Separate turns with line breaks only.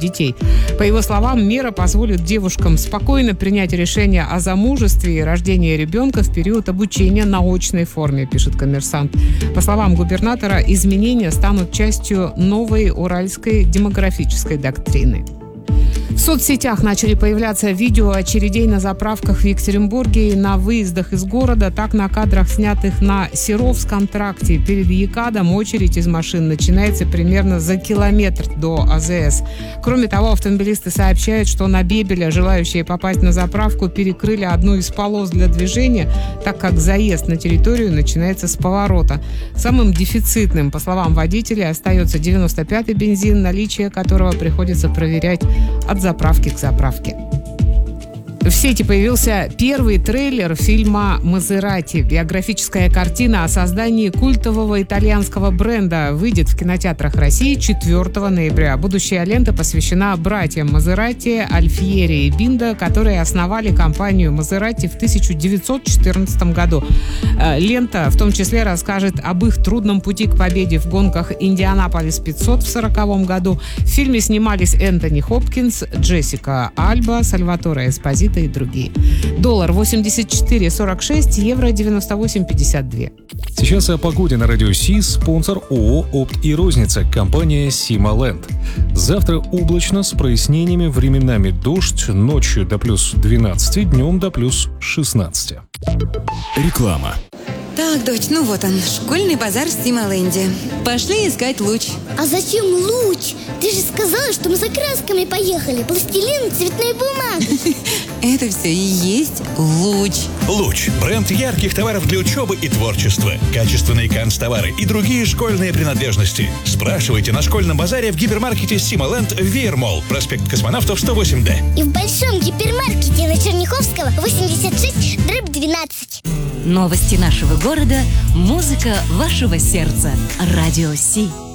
детей. По его словам, мера позволит девушкам спокойно принять решение о замужестве и рождении ребенка в период обучения на очной форме, пишет «Коммерсант». По словам губернатора, изменения станут частью новой уральской демографической доктрины. В соцсетях начали появляться видео очередей на заправках в Екатеринбурге и на выездах из города. Так, на кадрах, снятых на Серовском тракте перед ЕКАДом, очередь из машин начинается примерно за километр до АЗС. Кроме того, автомобилисты сообщают, что на Бебеля желающие попасть на заправку перекрыли одну из полос для движения, так как заезд на территорию начинается с поворота. Самым дефицитным, по словам водителей, остается 95-й бензин, наличие которого приходится проверять от заправки к заправке. В сети появился первый трейлер фильма «Мазерати». Биографическая картина о создании культового итальянского бренда выйдет в кинотеатрах России 4 ноября. Будущая лента посвящена братьям Мазерати, Альфьери и Биндо, которые основали компанию Мазерати в 1914 году. Лента в том числе расскажет об их трудном пути к победе в гонках Индианаполис 500 в 1940 году. В фильме снимались Энтони Хопкинс, Джессика Альба, Сальваторе Эспозито и другие. Доллар 84,46, евро 98,52.
Сейчас о погоде на радио Си. Спонсор ООО «Опт и розница», компания «Сималенд». Завтра облачно с прояснениями, временами дождь, ночью до плюс 12, днем до плюс 16.
Реклама.
Так, дочь, ну вот он, школьный базар в Сималенде. Пошли искать луч.
А зачем луч? Ты же сказала, что мы за красками поехали. Пластилин, цветная бумага.
Это все и есть луч.
Луч – бренд ярких товаров для учебы и творчества. Качественные канцтовары и другие школьные принадлежности. Спрашивайте на школьном базаре в гипермаркете Сималенд Веермолл, проспект Космонавтов, 108Д.
И в большом гипермаркете на Черняховского 86/12.
Новости нашего города, музыка вашего сердца. Радио Си.